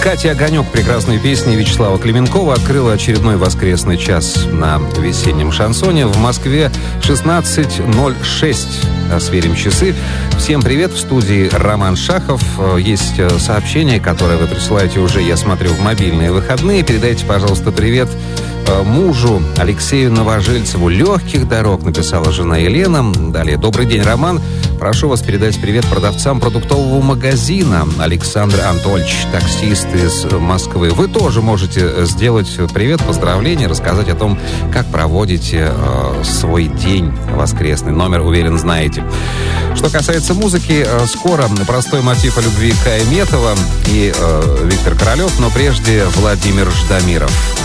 Катя Огонек прекрасной песни Вячеслава Клименкова открыла очередной воскресный час на весеннем шансоне. В Москве 16:06. Сверим часы. Всем привет, в студии Роман Шахов. Есть сообщение, которое вы присылаете уже, я смотрю, в мобильные выходные. Передайте, пожалуйста, привет мужу Алексею Новожильцеву. Легких дорог, написала жена Елена. Далее. Добрый день, Роман. Прошу вас передать привет продавцам продуктового магазина. Александр Анатольевич, таксист из Москвы. Вы тоже можете сделать привет, поздравления, рассказать о том, как проводите свой день воскресный. Номер, уверен, знаете. Что касается музыки, скоро простой мотив о любви Кая Метова и Виктор Королев, но прежде Владимир Ждамиров.